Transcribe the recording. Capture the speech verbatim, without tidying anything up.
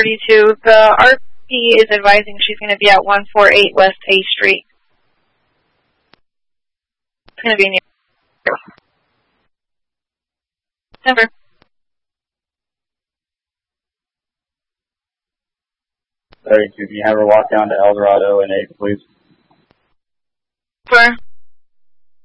thirty-two. The R P is advising she's going to be at one forty-eight West A Street. It's going to be near. Never. thirty-two, can you have her walk down to El Dorado and eight, please? Where?